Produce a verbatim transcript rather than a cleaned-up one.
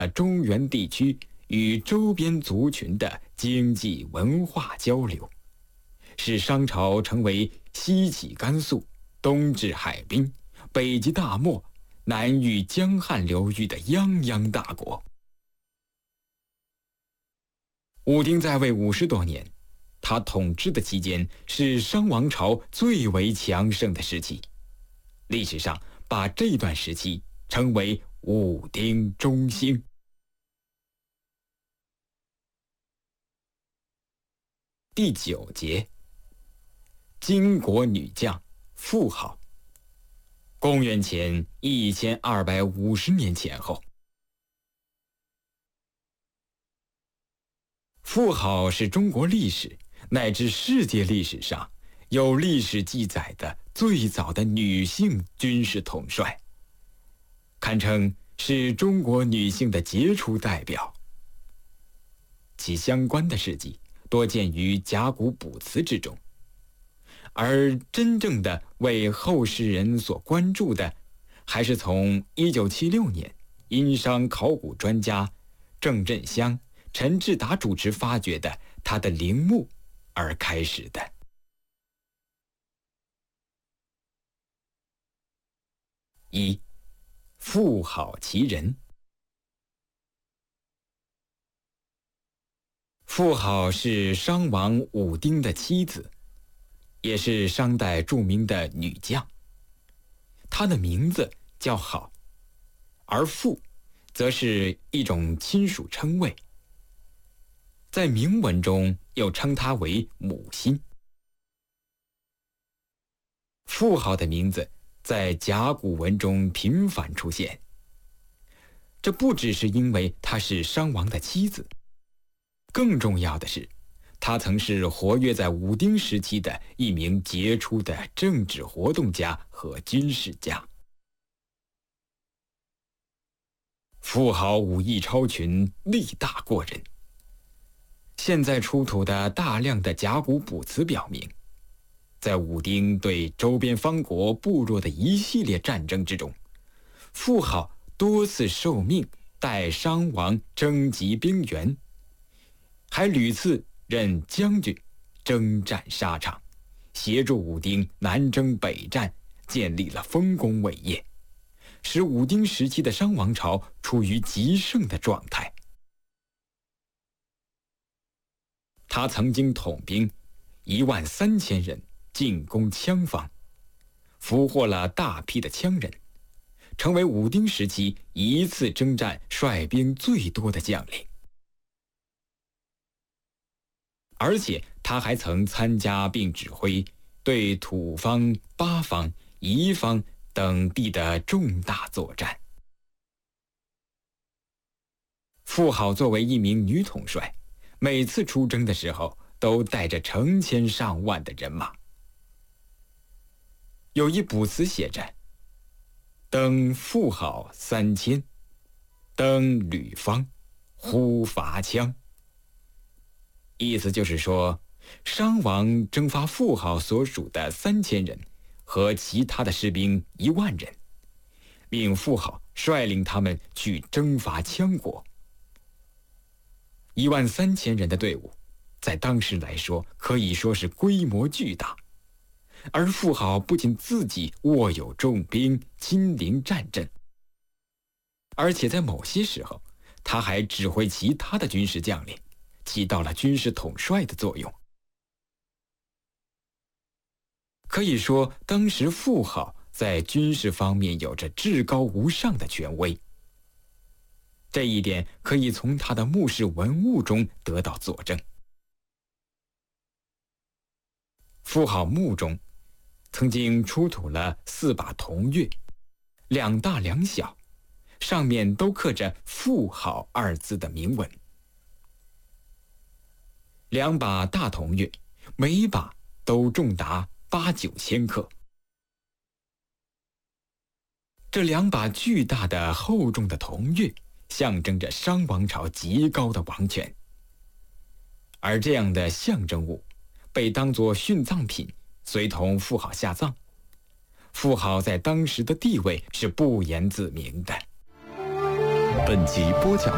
呃中原地区与周边族群的经济文化交流，使商朝成为西起甘肃、东至海滨、北及大漠、南遇江汉流域的泱泱大国。武丁在位五十多年，他统治的期间是商王朝最为强盛的时期，历史上把这段时期称为武丁中兴。第九节，金国女将妇好。公元前一千二百五十年前后，妇好是中国历史乃至世界历史上有历史记载的最早的女性军事统帅，堪称是中国女性的杰出代表。其相关的事迹多见于甲骨卜辞之中，而真正的为后世人所关注的，还是从一九七六年殷商考古专家郑振香、陈志达主持发掘的他的陵墓而开始的。一、妇好其人。妇好是商王武丁的妻子，也是商代著名的女将。她的名字叫好，而妇则是一种亲属称谓，在铭文中又称她为母亲。妇好的名字在甲骨文中频繁出现，这不只是因为她是商王的妻子，更重要的是，她曾是活跃在武丁时期的一名杰出的政治活动家和军事家。妇好武艺超群，力大过人。现在出土的大量的甲骨卜辞表明，在武丁对周边方国部落的一系列战争之中，妇好多次受命代商王征集兵员，还屡次任将军，征战沙场，协助武丁南征北战，建立了丰功伟业，使武丁时期的商王朝处于极盛的状态。他曾经统兵一万三千人进攻羌方，俘获了大批的羌人，成为武丁时期一次征战率兵最多的将领。而且他还曾参加并指挥对土方、八方、夷方等地的重大作战。妇好作为一名女统帅，每次出征的时候都带着成千上万的人马。有一卜辞写着：登妇好三千，登吕方，呼伐羌。意思就是说，商王征发妇好所属的三千人和其他的士兵一万人，命妇好率领他们去征伐羌国。一万三千人的队伍，在当时来说可以说是规模巨大，而妇好不仅自己握有重兵，亲临战阵，而且在某些时候，他还指挥其他的军事将领，起到了军事统帅的作用。可以说，当时妇好在军事方面有着至高无上的权威。这一点可以从他的墓室文物中得到佐证。妇好墓中曾经出土了四把铜钺，两大两小，上面都刻着“妇好”二字的铭文。两把大铜钺，每一把都重达八九千克。这两把巨大的厚重的铜钺，象征着商王朝极高的王权。而这样的象征物，被当作殉葬品，随同妇好下葬。妇好在当时的地位是不言自明的。 本集播讲